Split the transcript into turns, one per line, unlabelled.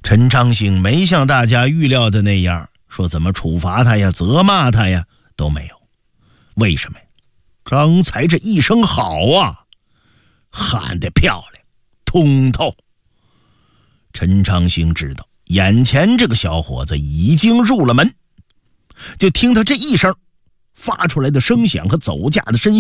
陈昌兴没像大家预料的那样说怎么处罚他呀、责骂他呀，都没有。为什么呀？刚才这一声好啊，喊得漂亮，通透。陈昌兴知道眼前这个小伙子已经入了门，就听他这一声发出来的声响和走架的声